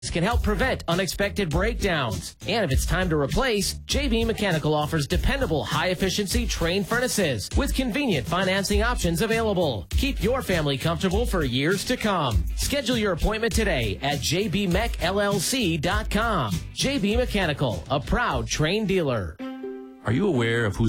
can help prevent unexpected breakdowns. And if it's time to replace, JB Mechanical offers dependable, high-efficiency Trane furnaces with convenient financing options available. Keep your family comfortable for years to come. Schedule your appointment today at jbmechllc.com. JB Mechanical, a proud Trane dealer. Are you aware of who's